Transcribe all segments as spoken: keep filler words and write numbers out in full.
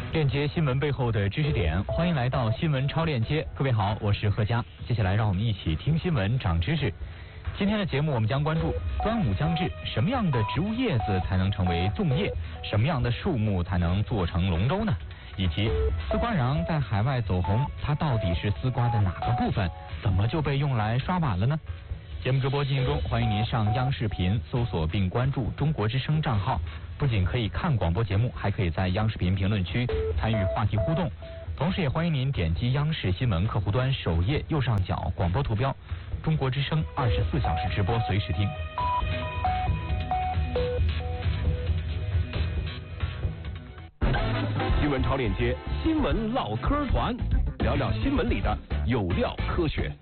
链接新闻背后的知识点，欢迎来到新闻超链接。各位好，我是贺佳。接下来让我们一起听新闻长知识。今天的节目我们将关注端午将至，什么样的植物叶子才能成为粽叶？什么样的树木才能做成龙舟呢？以及丝瓜瓤在海外走红，它到底是丝瓜的哪个部分？怎么就被用来刷碗了呢？节目直播进行中，欢迎您上央视频搜索并关注中国之声账号，不仅可以看广播节目，还可以在央视频评论区参与话题互动。同时也欢迎您点击央视新闻客户端首页右上角广播图标，中国之声二十四小时直播，随时听。 新闻超链接，新闻唠嗑团，聊聊新闻里的有料科学。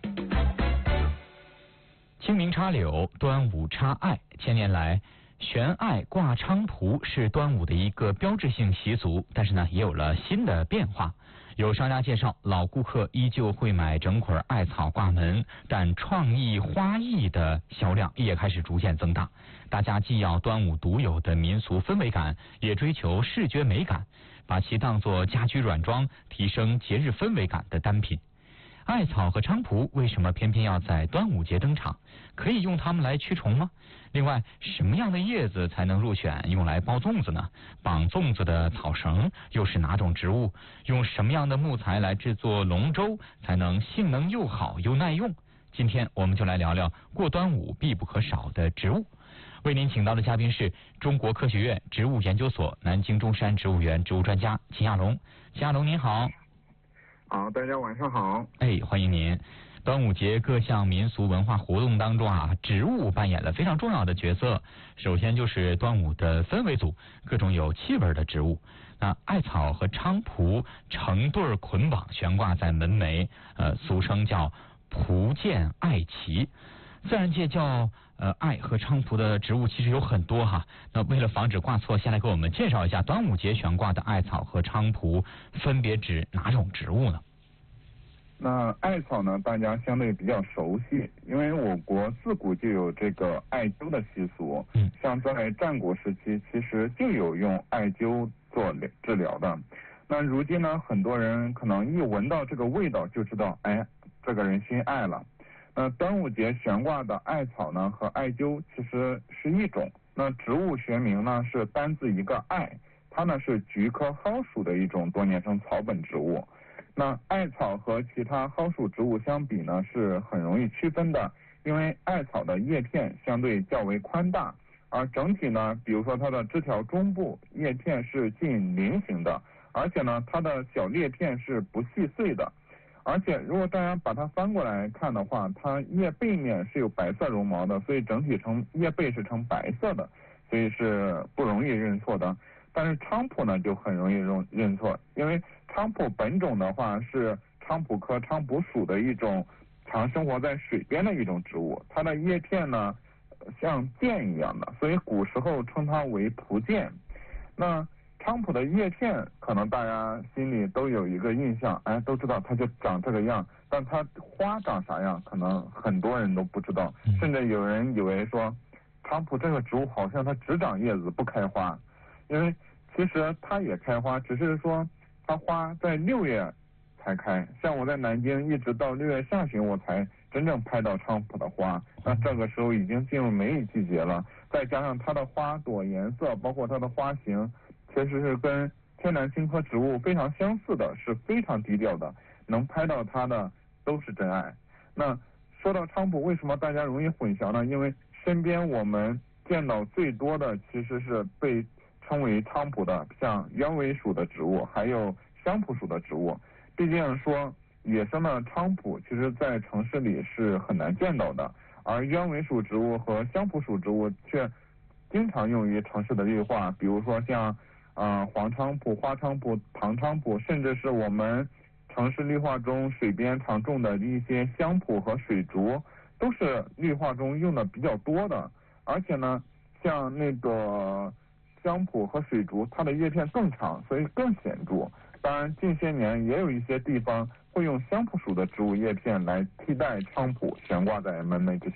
清明插柳，端午插艾。千年来，悬艾挂菖蒲是端午的一个标志性习俗，但是呢，也有了新的变化。有商家介绍，老顾客依旧会买整捆艾草挂门，但创意花艺的销量也开始逐渐增大。大家既要端午独有的民俗氛围感，也追求视觉美感，把其当作家居软装，提升节日氛围感的单品。艾草和菖蒲为什么偏偏要在端午节登场？可以用它们来驱虫吗？另外，什么样的叶子才能入选用来包粽子呢？绑粽子的草绳又是哪种植物？用什么样的木材来制作龙舟才能性能又好又耐用？今天我们就来聊聊过端午必不可少的植物。为您请到的嘉宾是中国科学院植物研究所南京中山植物园植物专家秦亚龙。秦亚龙您好。 好，大家晚上好。 哎，欢迎您。端午节各项民俗文化活动当中啊，植物扮演了非常重要的角色。首先就是端午的氛围组，各种有气味的植物。那艾草和菖蒲成对捆绑悬挂在门楣，呃，俗称叫蒲剑艾旗。自然界叫呃艾和菖蒲的植物其实有很多哈。那为了防止挂错，先来给我们介绍一下端午节悬挂的艾草和菖蒲分别指哪种植物呢？ 那艾草呢，大家相对比较熟悉，因为我国自古就有这个艾灸的习俗。嗯，像在战国时期，其实就有用艾灸做治疗的。那如今呢，很多人可能一闻到这个味道就知道，哎，这个人心艾了。那端午节悬挂的艾草呢和艾灸其实是一种。那植物学名呢是单字一个艾，它呢是菊科蒿属的一种多年生草本植物。那艾草和其他蒿属植物相比呢是很容易区分的，因为艾草的叶片相对较为宽大，而整体呢，比如说它的枝条中部叶片是近菱形的，而且呢它的小裂片是不细碎的。而且如果大家把它翻过来看的话，它叶背面是有白色绒毛的，所以整体呈叶背是呈白色的，所以是不容易认错的。但是菖蒲呢就很容易认认错，因为菖蒲本种的话是菖蒲科菖蒲属的一种常生活在水边的一种植物，它的叶片呢像剑一样的，所以古时候称它为蒲剑。那菖蒲的叶片可能大家心里都有一个印象，哎，都知道它就长这个样，但它花长啥样可能很多人都不知道，甚至有人以为说菖蒲这个植物好像它只长叶子不开花，因为其实它也开花，只是说它花在六月才开，像我在南京一直到六月下旬我才真正拍到菖蒲的花，那这个时候已经进入梅雨季节了，再加上它的花朵颜色包括它的花型其实是跟天南星科植物非常相似的，是非常低调的，能拍到它的都是真爱。那说到菖蒲，为什么大家容易混淆呢？因为身边我们见到最多的其实是被称为菖蒲的，像鸢尾属的植物，还有香蒲属的植物。毕竟说野生的菖蒲，其实在城市里是很难见到的，而鸢尾属植物和香蒲属植物却经常用于城市的绿化，比如说像呃黄菖蒲、花菖蒲、唐菖蒲，甚至是我们城市绿化中水边常种的一些香蒲和水竹，都是绿化中用的比较多的。而且呢，像那个香蒲和水竹，它的叶片更长，所以更显著。当然，近些年也有一些地方会用香蒲属的植物叶片来替代菖蒲，悬挂在门楣之下。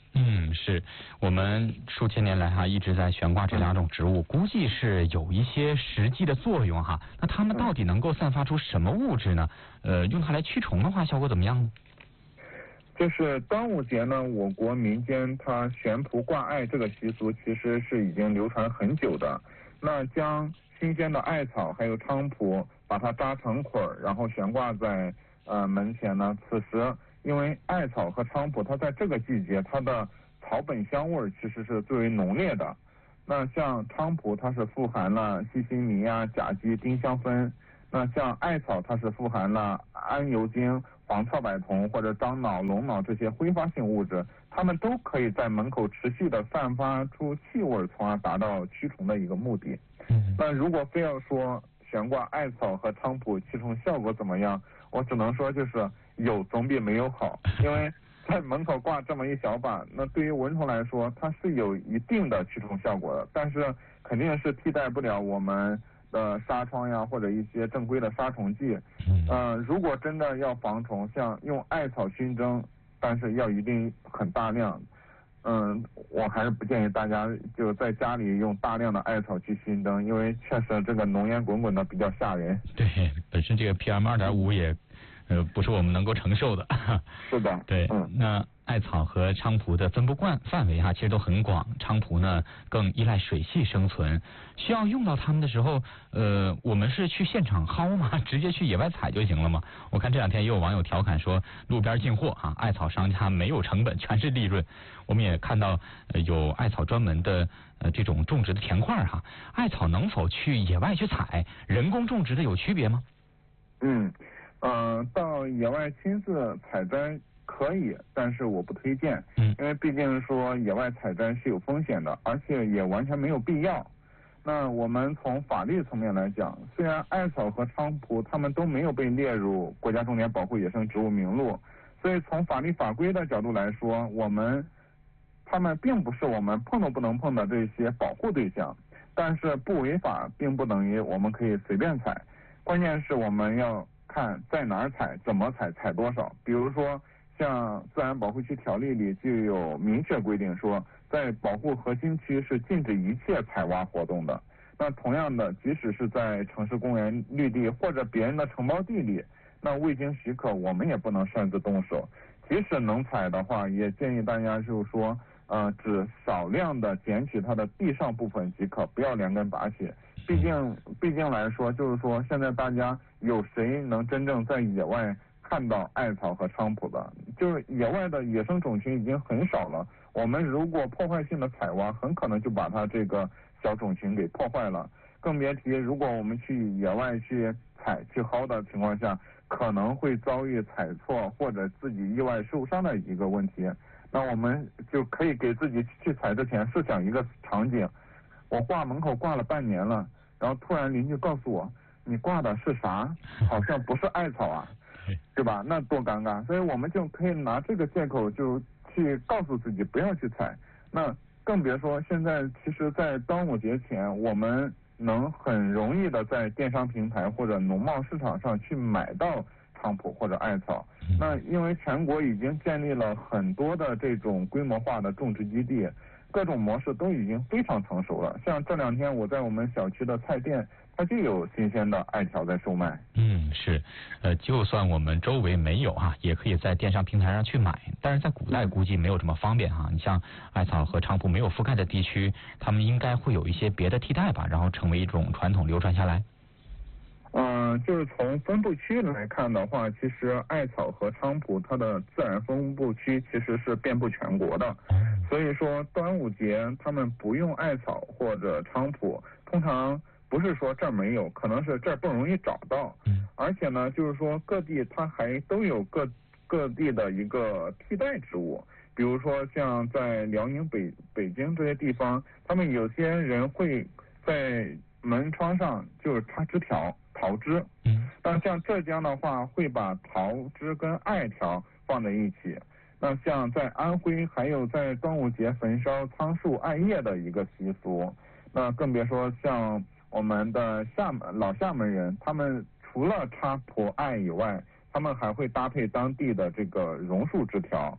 嗯，是我们数千年来哈一直在悬挂这两种植物，估计是有一些实际的作用哈。那它们到底能够散发出什么物质呢？呃，用它来驱虫的话，效果怎么样呢？ 就是端午节呢，我国民间它悬蒲挂艾这个习俗其实是已经流传很久的。那将新鲜的艾草还有菖蒲，把它扎成捆儿，然后悬挂在呃门前呢。此时因为艾草和菖蒲它在这个季节它的草本香味其实是最为浓烈的。那像菖蒲它是富含了细辛醚啊、甲基、丁香酚。那像艾草它是富含了桉油精、黄草柏酮或者樟脑、龙脑这些挥发性物质，它们都可以在门口持续的散发出气味，从而达到驱虫的一个目的。那如果非要说悬挂艾草和菖蒲驱虫效果怎么样，我只能说就是有总比没有好，因为在门口挂这么一小把，那对于蚊虫来说它是有一定的驱虫效果的，但是肯定是替代不了我们的纱窗呀，或者一些正规的杀虫剂。呃，如果真的要防虫，像用艾草熏蒸，但是要一定很大量。嗯，我还是不建议大家就在家里用大量的艾草去熏蒸，因为确实这个浓烟滚滚的比较吓人。 对，本身这个 P M 二点五也呃不是我们能够承受的。 是的。 对，嗯，那艾草和菖蒲的分布范范围哈，其实都很广。菖蒲呢更依赖水系生存，需要用到它们的时候，呃，我们是去现场薅吗？直接去野外采就行了吗？我看这两天也有网友调侃说，路边进货啊，艾草商家没有成本，全是利润。我们也看到、呃、有艾草专门的呃这种种植的田块哈，艾草能否去野外去采？人工种植的有区别吗？ 嗯，呃，到野外亲自采摘可以，但是我不推荐，嗯，因为毕竟说野外采摘是有风险的，而且也完全没有必要。那我们从法律层面来讲，虽然艾草和菖蒲它们都没有被列入国家重点保护野生植物名录，所以从法律法规的角度来说，我们它们并不是我们碰都不能碰的这些保护对象。但是不违法并不等于我们可以随便采，关键是我们要看在哪儿采、怎么采、采多少。比如说像自然保护区条例里就有明确规定说，在保护核心区是禁止一切采挖活动的。那同样的，即使是在城市公园绿地或者别人的承包地里，那未经许可我们也不能擅自动手。即使能采的话，也建议大家就是说呃只少量的捡取它的地上部分即可，不要连根拔起。毕竟毕竟来说，就是说现在大家有谁能真正在野外看到艾草和菖蒲的？就是野外的野生种群已经很少了，我们如果破坏性的采挖，很可能就把它这个小种群给破坏了。更别提如果我们去野外去采去薅的情况下，可能会遭遇采错或者自己意外受伤的一个问题。那我们就可以给自己去采之前设想一个场景，我挂门口挂了半年了，然后突然邻居告诉我，你挂的是啥？好像不是艾草啊，对吧？那多尴尬。所以我们就可以拿这个借口就去告诉自己不要去采。那更别说现在其实在端午节前，我们能很容易的在电商平台或者农贸市场上去买到菖蒲或者艾草。那因为全国已经建立了很多的这种规模化的种植基地，各种模式都已经非常成熟了。像这两天我在我们小区的菜店，它就有新鲜的艾条在售卖。 嗯，是，呃，就算我们周围没有哈，也可以在电商平台上去买。但是在古代估计没有这么方便哈。你像艾草和菖蒲没有覆盖的地区，他们应该会有一些别的替代吧，然后成为一种传统流传下来。 嗯、呃，就是从分布区来看的话，其实艾草和菖蒲它的自然分布区其实是遍布全国的。所以说端午节他们不用艾草或者菖蒲，通常不是说这儿没有，可能是这儿不容易找到。而且呢，就是说各地它还都有各各地的一个替代植物，比如说像在辽宁北北京这些地方，他们有些人会在门窗上就是插枝条桃枝。但像浙江的话，会把桃枝跟艾条放在一起。那像在安徽还有在端午节焚烧苍树艾叶的一个习俗。那更别说像我们的厦门老厦门人，他们除了插蒲艾以外，他们还会搭配当地的这个榕树枝条。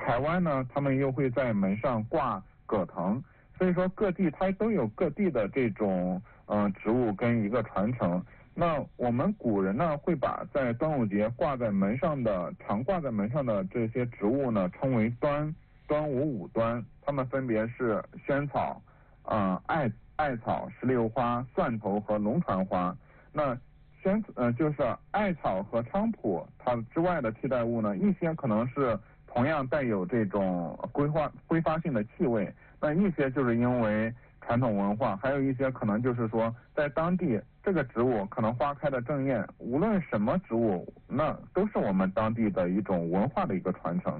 台湾呢，他们又会在门上挂葛藤，所以说各地它都有各地的这种呃植物跟一个传承。那我们古人呢，会把在端午节挂在门上的常挂在门上的这些植物呢，称为端端午五端，它们分别是萱草、呃艾艾草、石榴花、蒜头和龙船花。那萱呃就是艾草和菖蒲，它之外的替代物呢，一些可能是同样带有这种挥发挥发性的气味，那一些就是因为传统文化，还有一些可能就是说在当地这个植物可能花开的正艳，无论什么植物，那都是我们当地的一种文化的一个传承。